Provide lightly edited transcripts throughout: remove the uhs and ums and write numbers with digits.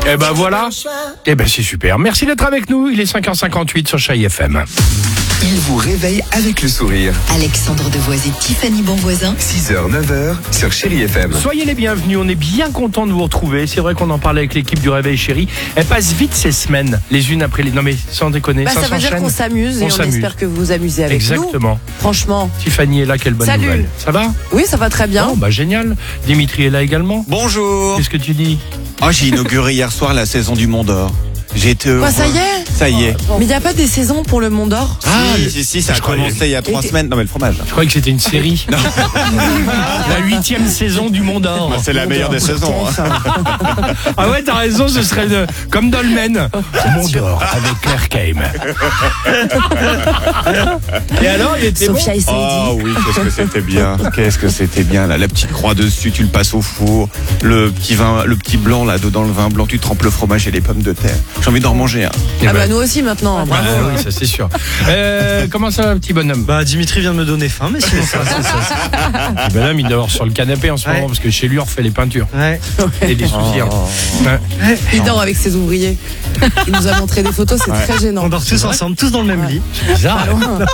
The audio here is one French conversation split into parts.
Et ben voilà. Et ben c'est super. Merci d'être avec nous. Il est 5h58 sur Chai FM. Il vous réveille avec le sourire. Alexandre Devoise et Tiffany Bonvoisin. 6h, 9h sur Chérie FM. Soyez les bienvenus, on est bien content de vous retrouver. C'est vrai qu'on en parlait avec l'équipe du Réveil Chérie. Elles passent vite ces semaines, les unes après les... Non mais sans déconner, ça veut dire qu'on s'amuse et on espère que vous vous amusez avec nous. Exactement. Franchement. Tiffany est là, quelle bonne nouvelle. Ça va ? Oui, ça va très bien. Oh, bah génial. Dimitri est là également. Bonjour. Qu'est-ce que tu dis ? Oh, j'ai inauguré hier soir la saison du Mont d'Or. J'ai été heureux. Quoi, ça y est ? Ça y est. Mais il n'y a pas des saisons pour le Mont d'Or ? Si, ça a commencé il y a 3 semaines. Non mais le fromage. Je croyais que c'était une série. La 8e saison du Mont d'Or. Bah, c'est la meilleure des saisons. Ah ouais, t'as raison, ce serait comme Dolmen. Mont d'Or avec Claire Kame. Et alors, il était Sophia bon. et Saïdi. Oh oui, qu'est-ce que c'était bien. Qu'est-ce que c'était bien là. La petite croix dessus, tu le passes au four. Le petit vin, le petit blanc là dedans, le vin blanc, tu trempes le fromage et les pommes de terre. J'ai envie d'en manger. Ah bah nous aussi maintenant. Bravo. Oui, ça c'est sûr. Comment ça va, petit bonhomme ? Bah Dimitri vient de me donner faim, mais sinon ça. Le bonhomme, il dort sur le canapé en ce moment parce que chez lui, on refait les peintures. Ouais. Et des soucis. Ouais. Il dort avec ses ouvriers. Il nous a montré des photos, c'est très gênant. On dort tous ensemble, tous dans le même lit. Bizarre.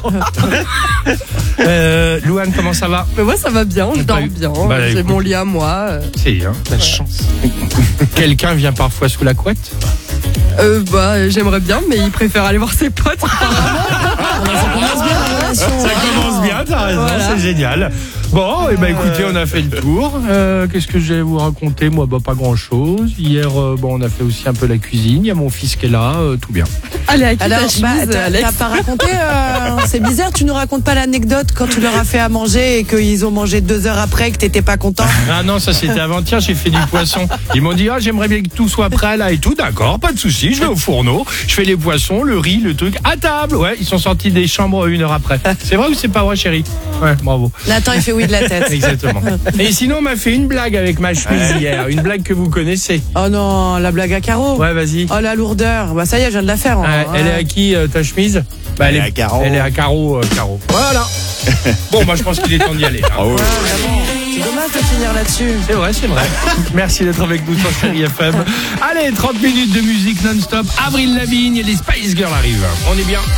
Louane, comment ça va ? Mais moi ça va bien, je dors bien, j'ai écoute. mon lit à moi. C'est La chance. Quelqu'un vient parfois sous la couette ? J'aimerais bien, mais il préfère aller voir ses potes. Ça commence bien la relation. Ça commence bien, t'as raison, Voilà. c'est génial. Bon, et écoutez, on a fait le tour. Qu'est-ce que je vais vous raconter ? Moi, pas grand-chose. Hier, on a fait aussi un peu la cuisine. Il y a mon fils qui est là, tout bien. Allez, à qui Alors, ta chemise, Alex ? t'as pas raconté, c'est bizarre, tu nous racontes pas l'anecdote quand tu leur as fait à manger et qu'ils ont mangé 2 heures après, que t'étais pas content. Ah non, ça c'était avant-hier, j'ai fait du poisson. Ils m'ont dit, j'aimerais bien que tout soit prêt là et tout. D'accord, pas de souci, je vais au fourneau, je fais les poissons, le riz, le truc, à table. Ouais, ils sont sortis des chambres 1 heure après. C'est vrai ou c'est pas vrai, chérie ? Ouais, bravo. Nathan, il fait oui de la tête. Exactement. Et sinon, on m'a fait une blague avec ma chemise hier. Une blague que vous connaissez. Oh non, la blague à carreaux. Ouais, vas-y. Oh la lourdeur. Bah ça y est, je viens de la faire. Elle est à qui, ta chemise ? Elle est à carreaux. Elle est à carreaux, carreaux. Voilà. Bon, je pense qu'il est temps d'y aller. Ah oui. Vraiment. C'est dommage de finir là-dessus. C'est vrai, c'est vrai. Merci d'être avec nous sur Chérie FM. Allez, 30 minutes de musique non-stop. Avril Lavigne et les Spice Girls arrivent. On est bien.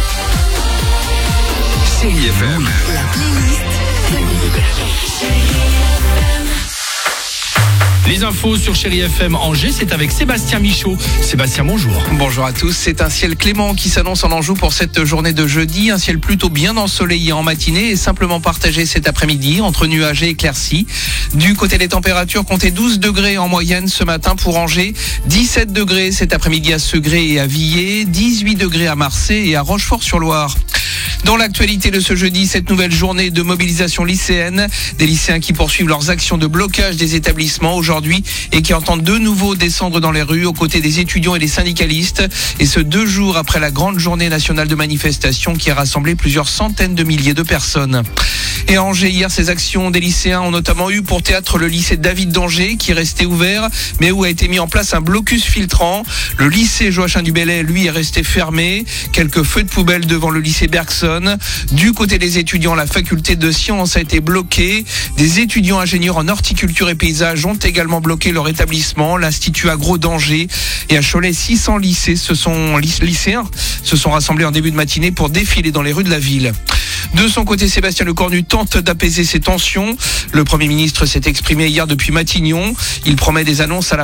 Chérie FM. Les infos sur Chérie FM Angers, c'est avec Sébastien Michaud. Sébastien, bonjour. Bonjour à tous, c'est un ciel clément qui s'annonce en Anjou pour cette journée de jeudi, un ciel plutôt bien ensoleillé en matinée et simplement partagé cet après-midi entre nuages et éclaircies. Du côté des températures, comptez 12 degrés en moyenne ce matin pour Angers, 17 degrés cet après-midi à Segré et à Villers, 18 degrés à Marseille et à Rochefort-sur-Loire. Dans l'actualité de ce jeudi, cette nouvelle journée de mobilisation lycéenne, des lycéens qui poursuivent leurs actions de blocage des établissements aujourd'hui et qui entendent de nouveau descendre dans les rues aux côtés des étudiants et des syndicalistes. Et ce 2 jours après la grande journée nationale de manifestation qui a rassemblé plusieurs centaines de milliers de personnes. Et à Angers, hier, ces actions des lycéens ont notamment eu pour théâtre le lycée David d'Angers qui est resté ouvert, mais où a été mis en place un blocus filtrant. Le lycée Joachim du Bellay, lui, est resté fermé. Quelques feux de poubelle devant le lycée Bergson. Du côté des étudiants, la faculté de sciences a été bloquée. Des étudiants ingénieurs en horticulture et paysage ont également bloqué leur établissement. L'Institut Agro d'Angers et à Cholet, 600 lycéens se sont rassemblés en début de matinée pour défiler dans les rues de la ville. De son côté, Sébastien Lecornu tente d'apaiser ses tensions. Le Premier ministre s'est exprimé hier depuis Matignon. Il promet des annonces à la